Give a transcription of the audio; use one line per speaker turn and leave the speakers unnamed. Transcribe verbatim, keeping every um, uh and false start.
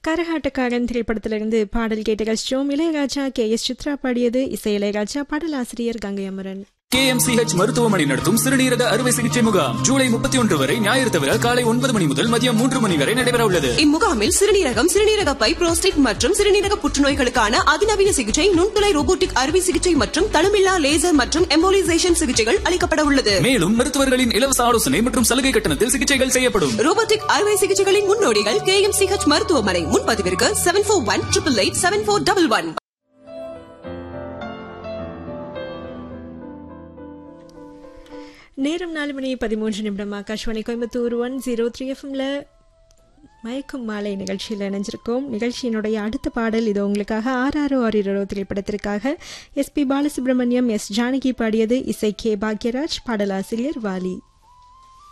கரகாட்டக்காரன் திரைப்படத்திலிருந்து பாடல் கேட்ட கஷ்டம். இளையராஜா கே எஸ் சித்ரா பாடியது. இசை இளையராஜா, பாடலாசிரியர் Ganga Amaran.
K M C H மருத்துவமனை நடத்தும் சிறுநீரக அறுவை சிகிச்சை முகாம் ஜூலை முப்பத்தி ஒன்று வரை ஞாயிறு தவிர காலை ஒன்பது மணி முதல் மதியம் மூன்று மணி வரை நடைபெற உள்ளது.
இம்முகாமில் சிறுநீரகம், சிறுநீரக பை, புரோஸ்டேட் மற்றும் சிறுநீரக புற்றுநோய்களுக்கான அதிநவீன சிகிச்சை, நுண்துளை ரோபோட்டிக் அறுவை சிகிச்சை மற்றும் தளமில்லா லேசர் மற்றும் எம்போலிசேஷன் சிகிச்சைகள் அளிக்கப்பட உள்ளது.
மேலும் மருத்துவர்களின் இலவச ஆலோசனை மற்றும் சலுகை கட்டணத்தில் சிகிச்சைகள் செய்யப்படும்.
ரோபோட்டிக் அறுவை சிகிச்சைகளின் முன்னோடிகள் கே எம் சி ஹெச் மருத்துவமனை. முன்பதிவிற்கு seven four one triple eight seven four double one.
நேரம் நாலு மணி பதிமூன்று நிமிடம். Akashvani Coimbatore one zero three எஃப்எம்ல மயக்கும் மாலை நிகழ்ச்சியில் இணைஞ்சிருக்கோம். நிகழ்ச்சியினுடைய அடுத்த பாடல் இது உங்களுக்காக. ஆறாரோ ஆரிரோ திரைப்படத்திற்காக S B Balasubramaniam, S Janaki பாடியது. இசை கே பாக்யராஜ், பாடலாசிரியர் வாலி.